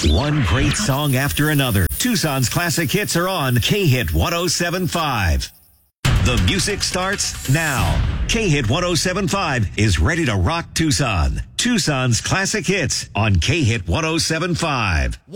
One great song after another. Tucson's classic hits are on K-Hit 107.5. The music starts now. K-Hit 107.5 is ready to rock Tucson. Tucson's classic hits on K-Hit 107.5.